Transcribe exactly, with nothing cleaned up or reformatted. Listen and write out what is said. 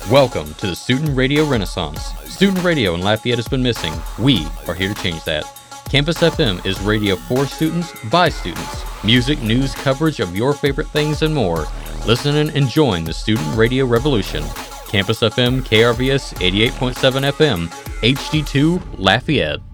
Welcome to the Student Radio Renaissance. Student radio in Lafayette has been missing. We are here to change that. Campus F M is radio for students, by students. Music, news, coverage of your favorite things, and more. Listen and join the student radio revolution. Campus F M, K R V S eighty-eight point seven F M, H D two, Lafayette.